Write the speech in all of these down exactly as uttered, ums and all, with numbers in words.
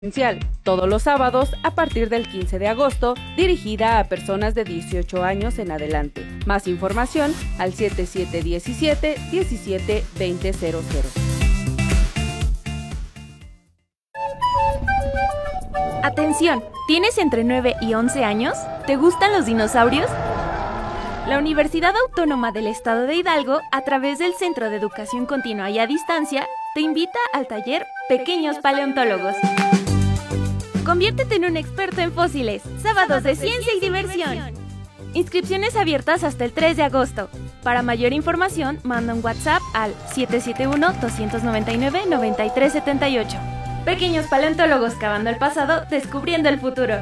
presencial, todos los sábados a partir del quince de agosto, dirigida a personas de dieciocho años en adelante. Más información al siete siete uno siete, uno siete dos cero cero cero. Atención, ¿tienes entre nueve y once años? ¿Te gustan los dinosaurios? La Universidad Autónoma del Estado de Hidalgo, a través del Centro de Educación Continua y a Distancia, te invita al taller Pequeños Paleontólogos. Conviértete en un experto en fósiles, sábados de ciencia y diversión. Inscripciones abiertas hasta el tres de agosto. Para mayor información, manda un WhatsApp al siete siete uno, dos nueve nueve, nueve tres siete ocho. Pequeños Paleontólogos cavando el pasado, descubriendo el futuro.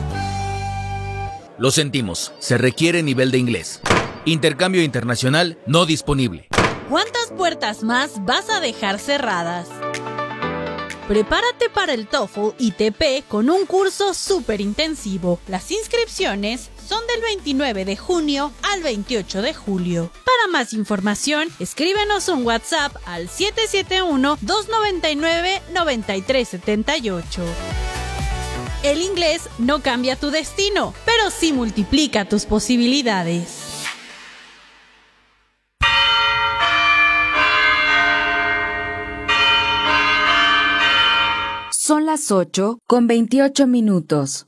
Lo sentimos, se requiere nivel de inglés. Intercambio internacional no disponible. ¿Cuántas puertas más vas a dejar cerradas? Prepárate para el TOEFL I T P con un curso súper intensivo. Las inscripciones son del veintinueve de junio al veintiocho de julio. Para más información, escríbenos un WhatsApp al siete siete uno, dos nueve nueve, nueve tres siete ocho. El inglés no cambia tu destino, pero sí multiplica tus posibilidades. Son las ocho con veintiocho minutos.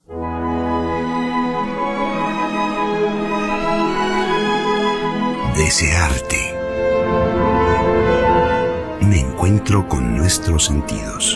Desearte. Me encuentro con nuestros sentidos.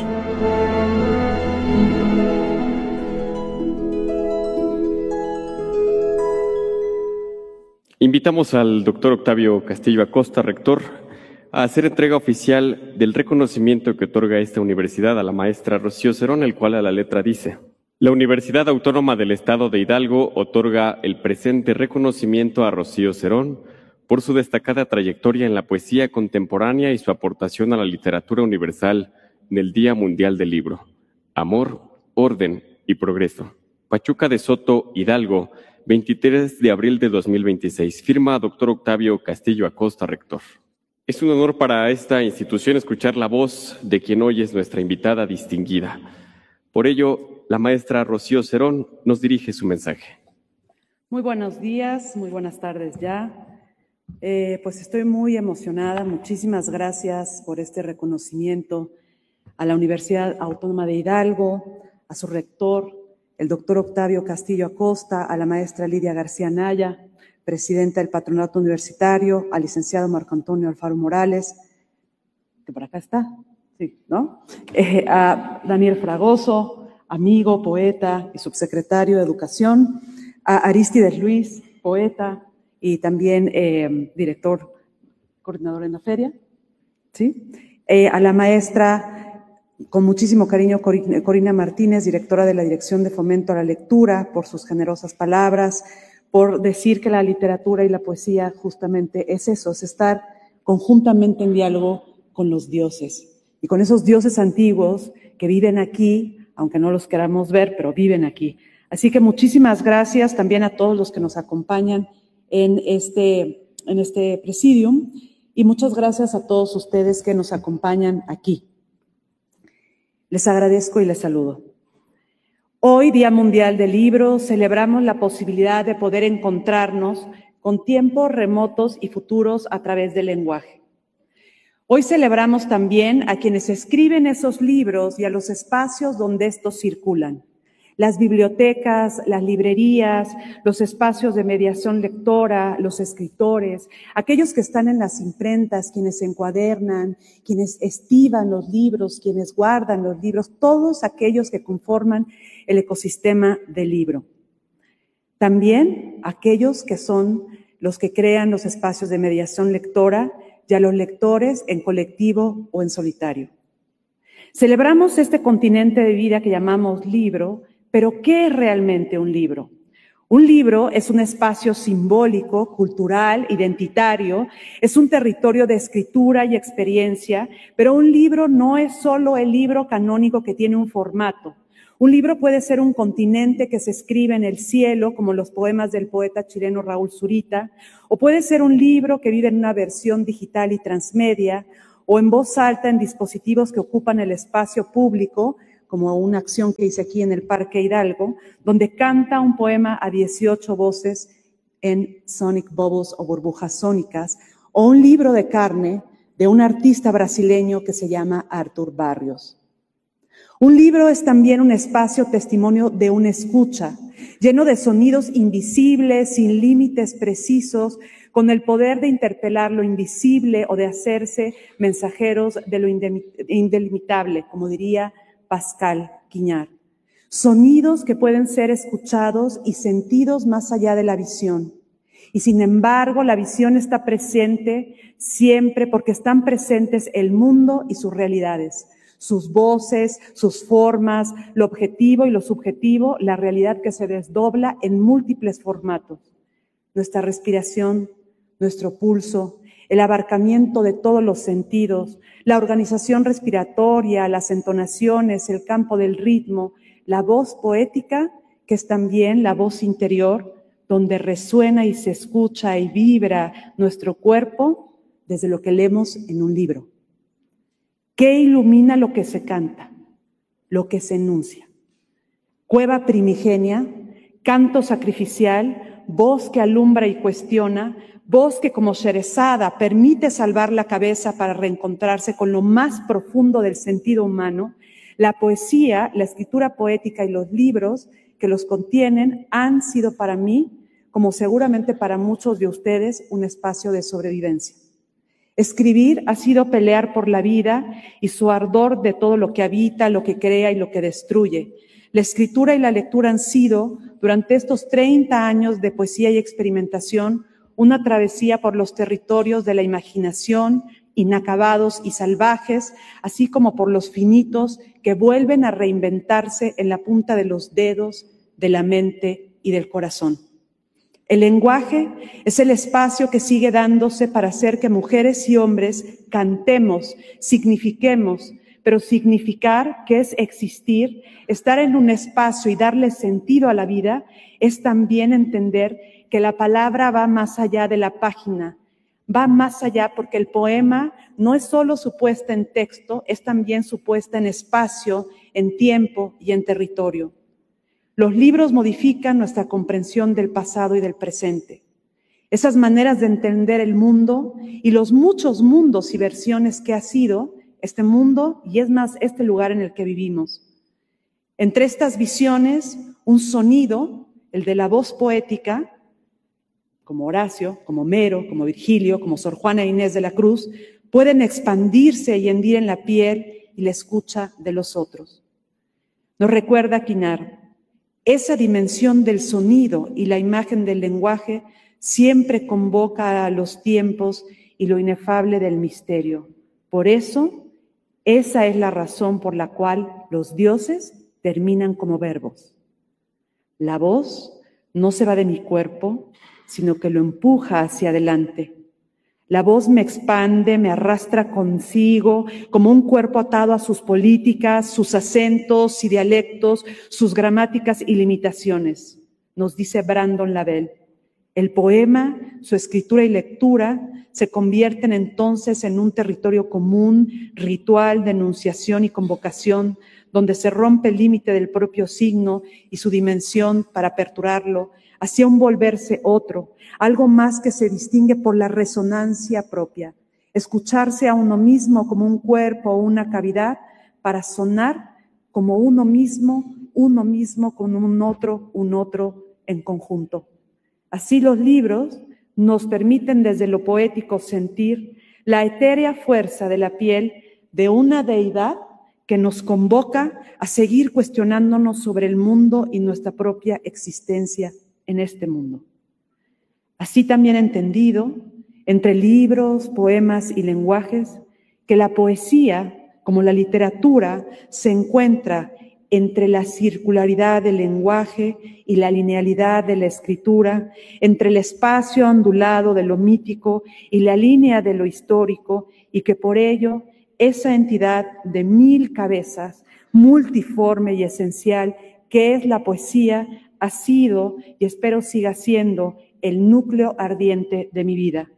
Invitamos al doctor Octavio Castillo Acosta, rector, a hacer entrega oficial del reconocimiento que otorga esta universidad a la maestra Rocío Cerón, el cual a la letra dice: la Universidad Autónoma del Estado de Hidalgo otorga el presente reconocimiento a Rocío Cerón por su destacada trayectoria en la poesía contemporánea y su aportación a la literatura universal en el Día Mundial del Libro. Amor, orden y progreso. Pachuca de Soto, Hidalgo, veintitrés de abril de dos mil veintiséis. Firma doctor Octavio Castillo Acosta, rector. Es un honor para esta institución escuchar la voz de quien hoy es nuestra invitada distinguida. Por ello, la maestra Rocío Cerón nos dirige su mensaje. Muy buenos días, muy buenas tardes ya. Eh, pues estoy muy emocionada. Muchísimas gracias por este reconocimiento a la Universidad Autónoma de Hidalgo, a su rector, el doctor Octavio Castillo Acosta, a la maestra Lidia García Naya, presidenta del Patronato Universitario, al licenciado Marco Antonio Alfaro Morales, que por acá está, sí, ¿no? Eh, a Daniel Fragoso, amigo, poeta y subsecretario de Educación, a Arístides Luis, poeta y también eh, director, coordinador en la feria, ¿sí? Eh, a la maestra, con muchísimo cariño, Corina Martínez, directora de la Dirección de Fomento a la Lectura, por sus generosas palabras, por decir que la literatura y la poesía justamente es eso, es estar conjuntamente en diálogo con los dioses y con esos dioses antiguos que viven aquí, aunque no los queramos ver, pero viven aquí. Así que muchísimas gracias también a todos los que nos acompañan en este, en este presidium y muchas gracias a todos ustedes que nos acompañan aquí. Les agradezco y les saludo. Hoy, Día Mundial del Libro, celebramos la posibilidad de poder encontrarnos con tiempos remotos y futuros a través del lenguaje. Hoy celebramos también a quienes escriben esos libros y a los espacios donde estos circulan. Las bibliotecas, las librerías, los espacios de mediación lectora, los escritores, aquellos que están en las imprentas, quienes encuadernan, quienes estiban los libros, quienes guardan los libros, todos aquellos que conforman el ecosistema del libro. También aquellos que son los que crean los espacios de mediación lectora y a los lectores en colectivo o en solitario. Celebramos este continente de vida que llamamos libro, pero ¿qué es realmente un libro? Un libro es un espacio simbólico, cultural, identitario, es un territorio de escritura y experiencia, pero un libro no es solo el libro canónico que tiene un formato. Un libro puede ser un continente que se escribe en el cielo, como los poemas del poeta chileno Raúl Zurita, o puede ser un libro que vive en una versión digital y transmedia, o en voz alta en dispositivos que ocupan el espacio público, como una acción que hice aquí en el Parque Hidalgo, donde canta un poema a dieciocho voces en Sonic Bubbles o burbujas sónicas, o un libro de carne de un artista brasileño que se llama Arthur Barrios. Un libro es también un espacio testimonio de una escucha, lleno de sonidos invisibles, sin límites precisos, con el poder de interpelar lo invisible o de hacerse mensajeros de lo indelimitable, como diría Pascal Quignard. Sonidos que pueden ser escuchados y sentidos más allá de la visión. Y sin embargo, la visión está presente siempre porque están presentes el mundo y sus realidades, sus voces, sus formas, lo objetivo y lo subjetivo, la realidad que se desdobla en múltiples formatos. Nuestra respiración, nuestro pulso, el abarcamiento de todos los sentidos, la organización respiratoria, las entonaciones, el campo del ritmo, la voz poética, que es también la voz interior, donde resuena y se escucha y vibra nuestro cuerpo desde lo que leemos en un libro. ¿Qué ilumina lo que se canta? Lo que se enuncia. Cueva primigenia, canto sacrificial, voz que alumbra y cuestiona, voz que como Sherezada permite salvar la cabeza para reencontrarse con lo más profundo del sentido humano. La poesía, la escritura poética y los libros que los contienen han sido para mí, como seguramente para muchos de ustedes, un espacio de sobrevivencia. Escribir ha sido pelear por la vida y su ardor de todo lo que habita, lo que crea y lo que destruye. La escritura y la lectura han sido, durante estos treinta años de poesía y experimentación, una travesía por los territorios de la imaginación, inacabados y salvajes, así como por los finitos que vuelven a reinventarse en la punta de los dedos, de la mente y del corazón. El lenguaje es el espacio que sigue dándose para hacer que mujeres y hombres cantemos, signifiquemos, pero significar, que es existir, estar en un espacio y darle sentido a la vida, es también entender que la palabra va más allá de la página, va más allá porque el poema no es solo su puesta en texto, es también su puesta en espacio, en tiempo y en territorio. Los libros modifican nuestra comprensión del pasado y del presente. Esas maneras de entender el mundo y los muchos mundos y versiones que ha sido este mundo y es más este lugar en el que vivimos. Entre estas visiones, un sonido, el de la voz poética, como Horacio, como Homero, como Virgilio, como Sor Juana Inés de la Cruz, pueden expandirse y hendir en la piel y la escucha de los otros. Nos recuerda Quignard, esa dimensión del sonido y la imagen del lenguaje siempre convoca a los tiempos y lo inefable del misterio. Por eso, esa es la razón por la cual los dioses terminan como verbos. La voz no se va de mi cuerpo, sino que lo empuja hacia adelante. La voz me expande, me arrastra consigo, como un cuerpo atado a sus políticas, sus acentos y dialectos, sus gramáticas y limitaciones, nos dice Brandon Lavelle. El poema, su escritura y lectura se convierten entonces en un territorio común, ritual de enunciación y convocación, donde se rompe el límite del propio signo y su dimensión para aperturarlo hacia un volverse otro, algo más que se distingue por la resonancia propia, escucharse a uno mismo como un cuerpo o una cavidad para sonar como uno mismo, uno mismo con un otro, un otro en conjunto. Así los libros nos permiten desde lo poético sentir la etérea fuerza de la piel de una deidad que nos convoca a seguir cuestionándonos sobre el mundo y nuestra propia existencia en este mundo. Así también entendido, entre libros, poemas y lenguajes, que la poesía, como la literatura, se encuentra entre la circularidad del lenguaje y la linealidad de la escritura, entre el espacio ondulado de lo mítico y la línea de lo histórico, y que por ello esa entidad de mil cabezas, multiforme y esencial, que es la poesía, ha sido y espero siga siendo el núcleo ardiente de mi vida.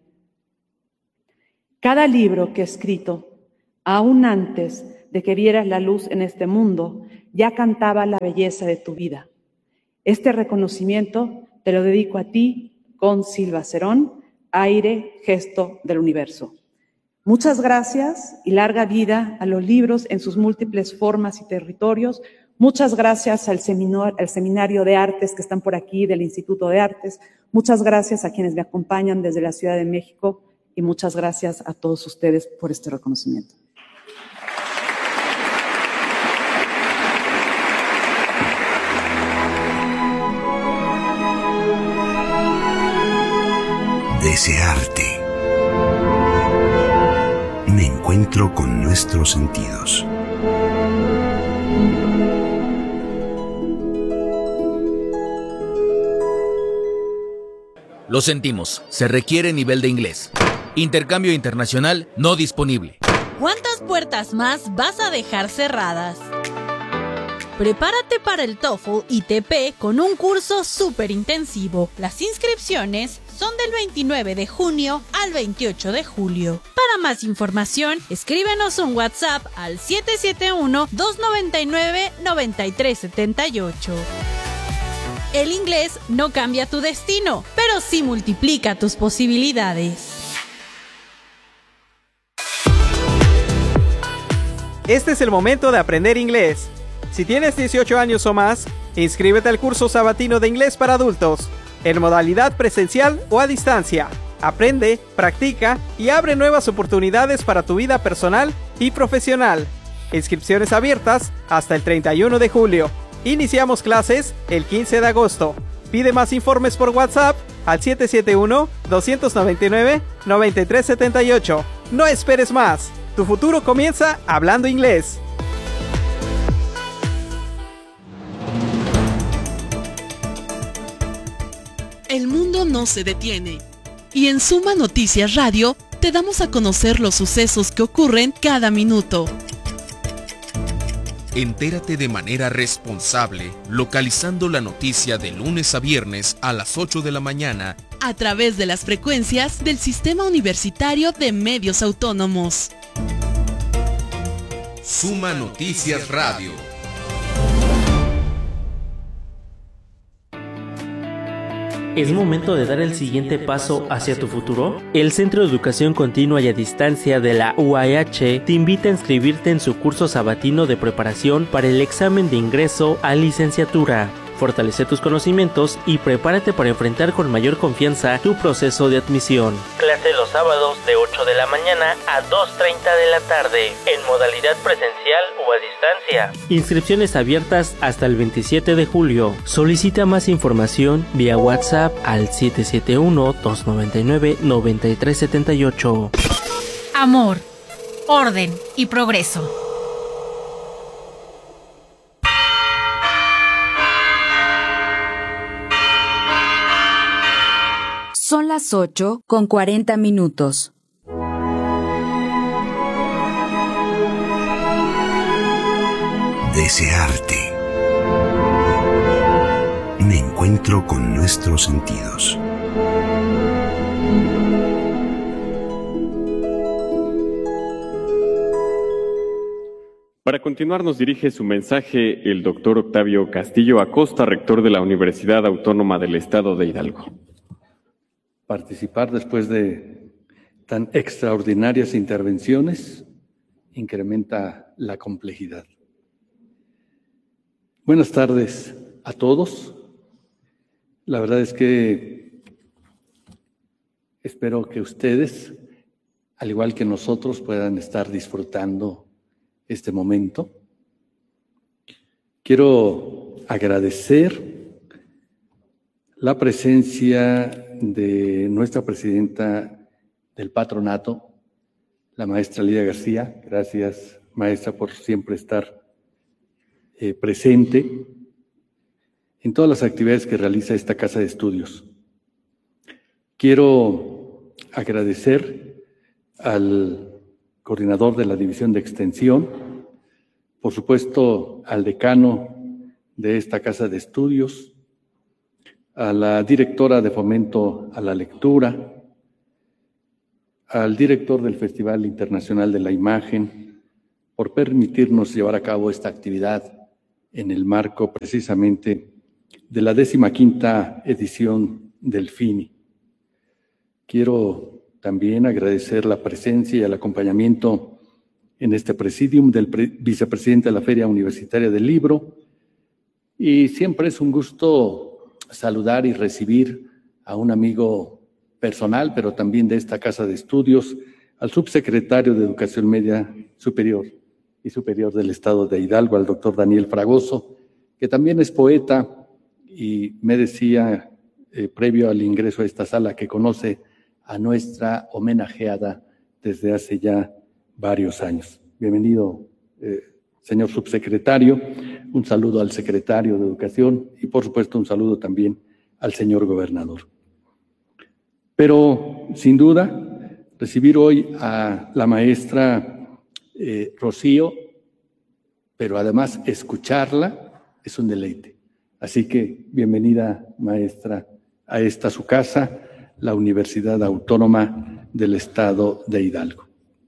Cada libro que he escrito, aún antes de que vieras la luz en este mundo, ya cantaba la belleza de tu vida. Este reconocimiento te lo dedico a ti, con Silva Cerón, aire, gesto del universo. Muchas gracias y larga vida a los libros en sus múltiples formas y territorios. Muchas gracias al seminario, al seminario de artes que están por aquí del Instituto de Artes. Muchas gracias a quienes me acompañan desde la Ciudad de México y muchas gracias a todos ustedes por este reconocimiento. Desearte. Me encuentro con nuestros sentidos. Lo sentimos, se requiere nivel de inglés. Intercambio internacional no disponible. ¿Cuántas puertas más vas a dejar cerradas? Prepárate para el TOEFL I T P con un curso súper intensivo. Las inscripciones son del veintinueve de junio al veintiocho de julio. Para más información, escríbenos un WhatsApp al siete siete uno, dos nueve nueve, nueve tres siete ocho. El inglés no cambia tu destino, pero sí multiplica tus posibilidades. Este es el momento de aprender inglés. Si tienes dieciocho años o más, inscríbete al curso sabatino de inglés para adultos, en modalidad presencial o a distancia. Aprende, practica y abre nuevas oportunidades para tu vida personal y profesional. Inscripciones abiertas hasta el treinta y uno de julio. Iniciamos clases el quince de agosto. Pide más informes por WhatsApp al siete siete uno, dos nueve nueve, nueve tres siete ocho. No esperes más. Tu futuro comienza hablando inglés. El mundo no se detiene. Y en Suma Noticias Radio te damos a conocer los sucesos que ocurren cada minuto. Entérate de manera responsable, localizando la noticia de lunes a viernes a las ocho de la mañana a través de las frecuencias del Sistema Universitario de Medios Autónomos. Suma Noticias Radio. ¿Es momento de dar el siguiente paso hacia tu futuro? El Centro de Educación Continua y a Distancia de la U A H te invita a inscribirte en su curso sabatino de preparación para el examen de ingreso a licenciatura. Fortalece tus conocimientos y prepárate para enfrentar con mayor confianza tu proceso de admisión. Clase los sábados de ocho de la mañana a dos treinta de la tarde, en modalidad presencial o a distancia. Inscripciones abiertas hasta el veintisiete de julio. Solicita más información vía WhatsApp al siete siete uno, dos nueve nueve, nueve tres siete ocho. Amor, orden y progreso. Son las ocho con cuarenta minutos. Desearte. Me encuentro con nuestros sentidos. Para continuar nos dirige su mensaje el doctor Octavio Castillo Acosta, rector de la Universidad Autónoma del Estado de Hidalgo. Participar después de tan extraordinarias intervenciones incrementa la complejidad. Buenas tardes a todos. La verdad es que espero que ustedes, al igual que nosotros, puedan estar disfrutando este momento. Quiero agradecer la presencia de nuestra presidenta del patronato, la maestra Lidia García. Gracias, maestra, por siempre estar eh, presente en todas las actividades que realiza esta casa de estudios. Quiero agradecer al coordinador de la División de Extensión, por supuesto al decano de esta casa de estudios, a la directora de Fomento a la Lectura, al director del Festival Internacional de la Imagen, por permitirnos llevar a cabo esta actividad en el marco precisamente de la décima quinta edición del FINI. Quiero también agradecer la presencia y el acompañamiento en este presidium del pre- vicepresidente de la Feria Universitaria del Libro, y siempre es un gusto saludar y recibir a un amigo personal, pero también de esta casa de estudios, al subsecretario de Educación Media Superior y Superior del Estado de Hidalgo, al doctor Daniel Fragoso, que también es poeta y me decía, eh, previo al ingreso a esta sala, que conoce a nuestra homenajeada desde hace ya varios años. Bienvenido, eh, señor subsecretario. Un saludo al secretario de Educación y, por supuesto, un saludo también al señor gobernador. Pero, sin duda, recibir hoy a la maestra eh, Rocío, pero además escucharla, es un deleite. Así que, bienvenida, maestra, a esta su casa, la Universidad Autónoma del Estado de Hidalgo.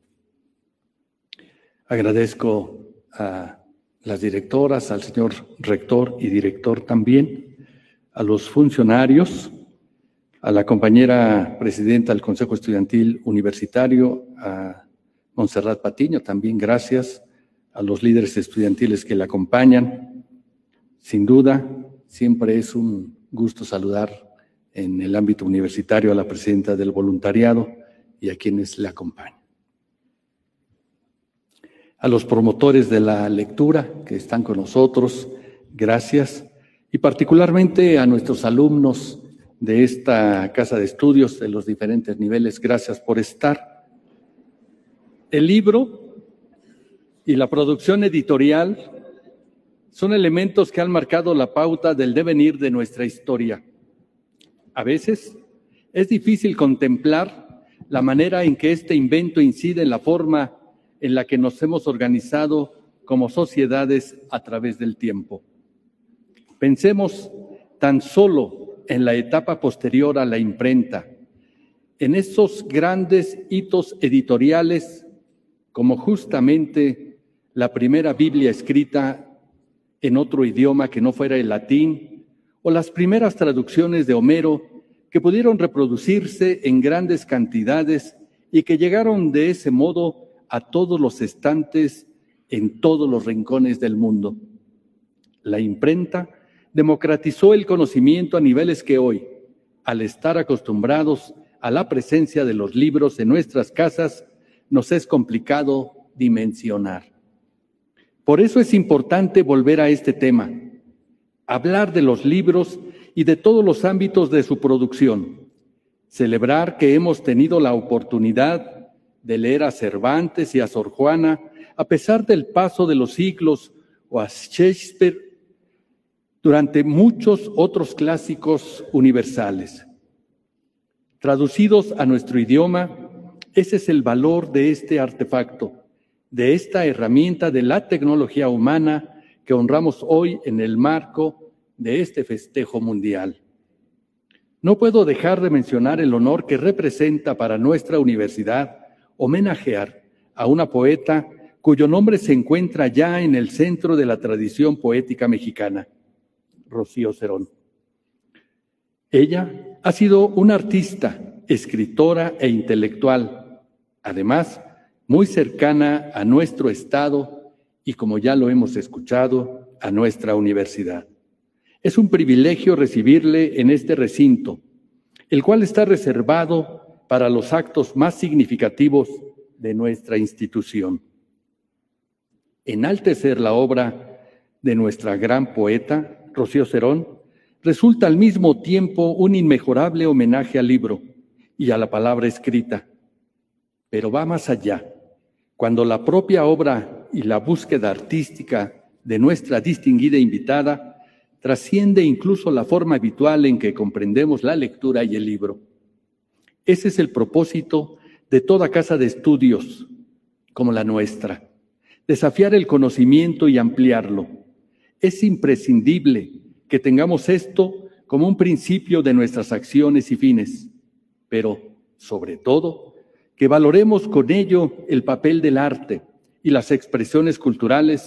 Agradezco a las directoras, al señor rector y director también, a los funcionarios, a la compañera presidenta del Consejo Estudiantil Universitario, a Montserrat Patiño, también gracias, a los líderes estudiantiles que la acompañan. Sin duda, siempre es un gusto saludar en el ámbito universitario a la presidenta del voluntariado y a quienes la acompañan. A los promotores de la lectura que están con nosotros, gracias, y particularmente a nuestros alumnos de esta casa de estudios de los diferentes niveles, gracias por estar. El libro y la producción editorial son elementos que han marcado la pauta del devenir de nuestra historia. A veces es difícil contemplar la manera en que este invento incide en la forma en la que nos hemos organizado como sociedades a través del tiempo. Pensemos tan solo en la etapa posterior a la imprenta, en esos grandes hitos editoriales como justamente la primera Biblia escrita en otro idioma que no fuera el latín, o las primeras traducciones de Homero que pudieron reproducirse en grandes cantidades y que llegaron de ese modo a todos los estantes en todos los rincones del mundo. La imprenta democratizó el conocimiento a niveles que hoy, al estar acostumbrados a la presencia de los libros en nuestras casas, nos es complicado dimensionar. Por eso es importante volver a este tema, hablar de los libros y de todos los ámbitos de su producción, celebrar que hemos tenido la oportunidad de leer a Cervantes y a Sor Juana, a pesar del paso de los siglos, o a Shakespeare, durante muchos otros clásicos universales. Traducidos a nuestro idioma, ese es el valor de este artefacto, de esta herramienta de la tecnología humana que honramos hoy en el marco de este festejo mundial. No puedo dejar de mencionar el honor que representa para nuestra universidad homenajear a una poeta cuyo nombre se encuentra ya en el centro de la tradición poética mexicana, Rocío Serón. Ella ha sido una artista, escritora e intelectual, además muy cercana a nuestro estado y, como ya lo hemos escuchado, a nuestra universidad. Es un privilegio recibirle en este recinto, el cual está reservado para los actos más significativos de nuestra institución. Enaltecer la obra de nuestra gran poeta, Rocío Serón, resulta al mismo tiempo un inmejorable homenaje al libro y a la palabra escrita, pero va más allá. Cuando la propia obra y la búsqueda artística de nuestra distinguida invitada trasciende incluso la forma habitual en que comprendemos la lectura y el libro. Ese es el propósito de toda casa de estudios como la nuestra, desafiar el conocimiento y ampliarlo. Es imprescindible que tengamos esto como un principio de nuestras acciones y fines, pero, sobre todo, que valoremos con ello el papel del arte y las expresiones culturales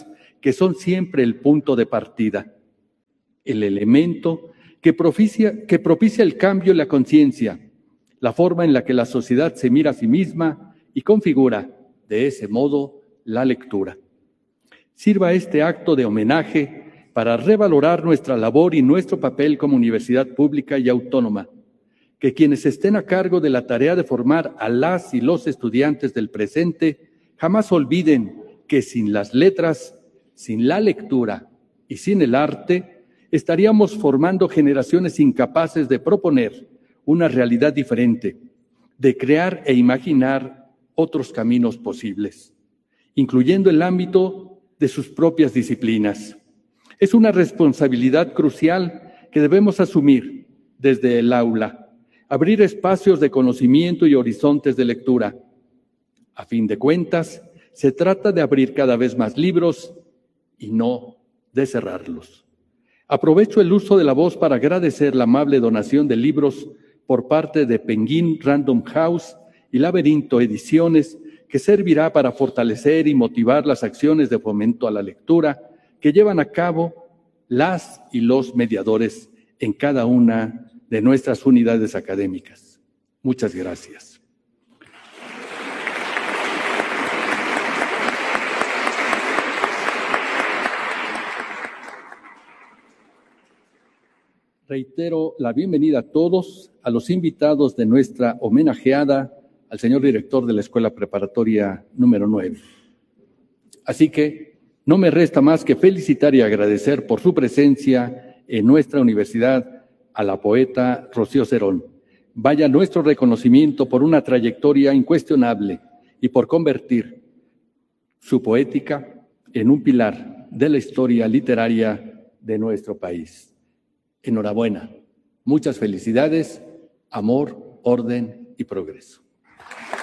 que son siempre el punto de partida, el elemento que propicia, que propicia el cambio en la conciencia, la forma en la que la sociedad se mira a sí misma y configura, de ese modo, la lectura. Sirva este acto de homenaje para revalorar nuestra labor y nuestro papel como universidad pública y autónoma, que quienes estén a cargo de la tarea de formar a las y los estudiantes del presente jamás olviden que sin las letras, sin la lectura y sin el arte, estaríamos formando generaciones incapaces de proponer una realidad diferente, de crear e imaginar otros caminos posibles, incluyendo el ámbito de sus propias disciplinas. Es una responsabilidad crucial que debemos asumir desde el aula, abrir espacios de conocimiento y horizontes de lectura. A fin de cuentas, se trata de abrir cada vez más libros y no de cerrarlos. Aprovecho el uso de la voz para agradecer la amable donación de libros por parte de Penguin Random House y Laberinto Ediciones, que servirá para fortalecer y motivar las acciones de fomento a la lectura que llevan a cabo las y los mediadores en cada una de nuestras unidades académicas. Muchas gracias. Reitero la bienvenida a todos, a los invitados de nuestra homenajeada, al señor director de la Escuela Preparatoria número nueve. Así que no me resta más que felicitar y agradecer por su presencia en nuestra universidad a la poeta Rocío Serón. Vaya nuestro reconocimiento por una trayectoria incuestionable y por convertir su poética en un pilar de la historia literaria de nuestro país. Enhorabuena, muchas felicidades, amor, orden y progreso.